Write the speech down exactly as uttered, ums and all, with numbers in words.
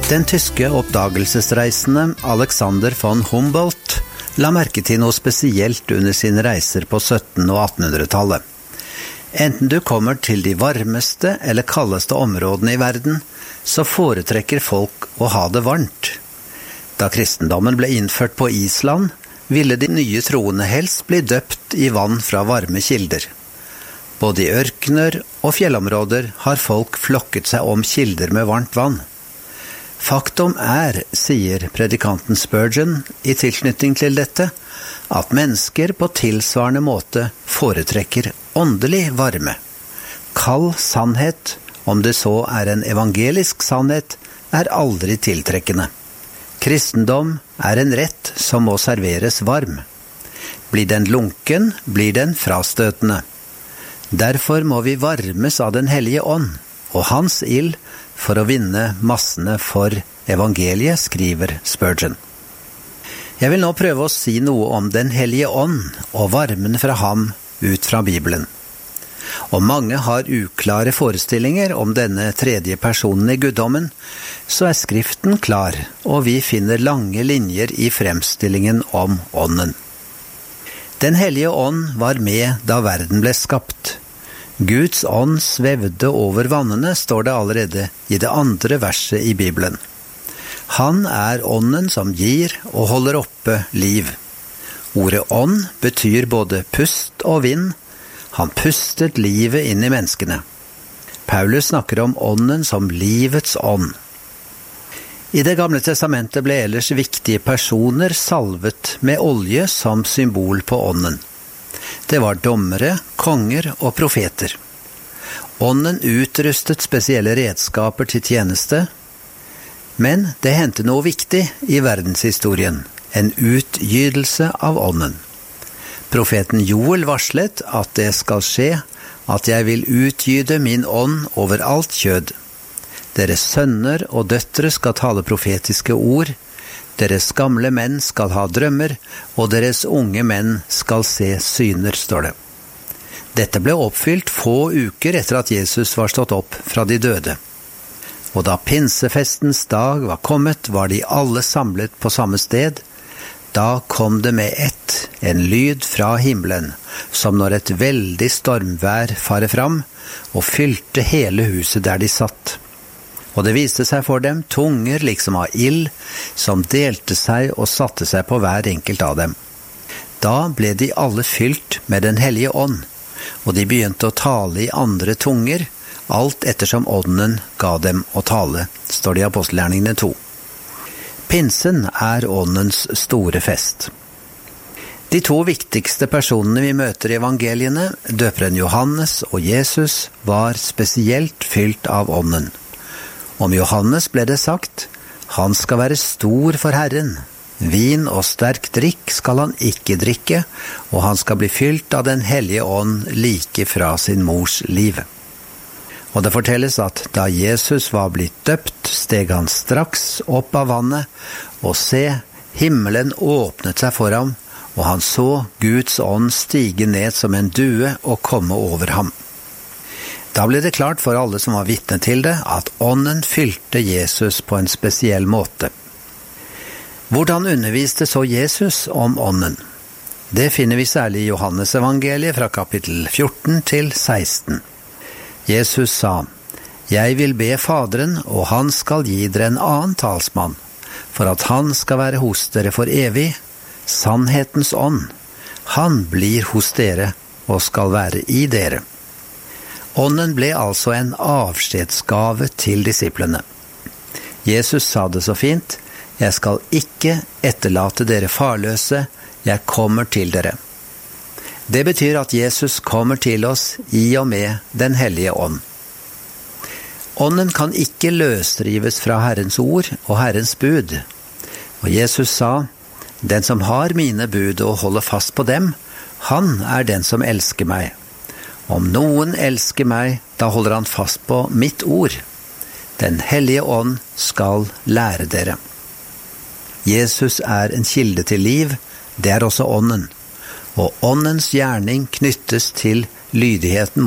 Den tyske oppdagelsesreisende Alexander von Humboldt la merke til noe spesielt under sine reiser på sytten- og attenhundretallet. Enten du kommer til de varmeste eller kaldeste områdene i verden, så foretrekker folk å ha det varmt. Da kristendommen ble innført på Island, ville de nye troende helst bli døpt i vann fra varme kilder. Både i ørkener og fjellområder har folk flokket seg om kilder med varmt vann. Faktum er, sier predikanten Spurgeon i tilknytning til dette, at mennesker på tilsvarende måte foretrekker åndelig varme. Kald sannhet, om det så er en evangelisk sannhet, er aldri tiltrekkende. Kristendom er en rett som må serveres varm. Blir den lunken, blir den frastøtende. Derfor må vi varmes av den hellige ånd, og hans ild, for å vinne massene for evangeliet, skriver Spurgeon. Jeg vil nå prøve å si noe om den hellige ånd og varmen fra ham ut fra Bibelen. Om mange har uklare forestillinger om denne tredje personen i guddommen, så er Skriften klar, og vi finner lange linjer i fremstillingen om ånden. Den hellige ånd var med da verden ble skapt. Guds ånd svevde over vannene, står det allerede i det andre verset i Bibelen. Han er ånden som gir og holder oppe liv. Ordet ånd betyr både pust og vind. Han pustet livet inn i menneskene. Paulus snakker om ånden som livets ånd. I det gamle testamentet ble ellers viktige personer salvet med olje som symbol på ånden. Det var dommere, konger og profeter. Ånden utrustet spesielle redskaper til tjeneste, men det hendte noe viktig i verdenshistorien, en utgytelse av ånden. Profeten Joel varslet at det skal skje, at jeg vil utgyte min ånd over alt kjød. Deres sønner og døtre skal tale profetiske ord, deres gamle menn skal ha drømmer, og deres unge menn skal se syner, står det. Dette ble oppfylt få uker etter at Jesus var stått opp fra de døde. Og da pinsefestens dag var kommet, var de alle samlet på samme sted. Da kom det med ett, en lyd fra himmelen, som når et veldig stormvær farer fram, og fylte hele huset der de satt. Og det viste seg for dem tunger liksom av ild, som delte seg og satte seg på hver enkelt av dem. Da ble de alle fylt med den hellige ånd, og de begynte å tale i andre tunger, alt ettersom ånden ga dem å tale, står det i Apostelgjerningene to. Pinsen er åndens store fest. De to viktigste personene vi møter i evangeliene, døperen Johannes og Jesus, var spesielt fylt av ånden. Om Johannes ble det sagt, han skal være stor for Herren. Vin og sterk drikk skal han ikke drikke, og han skal bli fylt av den hellige ånd like fra sin mors liv. Og det fortelles at da Jesus var blitt døpt, steg han straks opp av vannet, og se, himmelen åpnet seg for ham, og han så Guds ånd stige ned som en due og komme over ham. Da ble det klart for alle som var vitne til det, at ånden fylte Jesus på en spesiell måte. Hvordan underviste så Jesus om ånden? Det finner vi særlig i Johannes evangeliet fra kapittel fjorten til seksten. Jesus sa, «Jeg vil be Faderen, og han skal gi dere en annen talsmann, for at han skal være hos dere for evig, sannhetens ånd. Han blir hos dere og skal være i dere.» Ånden ble altså en avskjedsgave til disiplene. Jesus sa det så fint, «Jeg skal ikke etterlate dere farløse, jeg kommer til dere.» Det betyr at Jesus kommer til oss i og med den hellige ånd. Ånden kan ikke løsrives fra Herrens ord og Herrens bud. Og Jesus sa, «Den som har mine bud og holder fast på dem, han er den som elsker meg. Om noen elsker meg, da holder han fast på mitt ord. Den hellige ånd skal lære dere.» Jesus er en kilde til liv, det er også ånden. Og åndens gjerning knyttes til lydigheten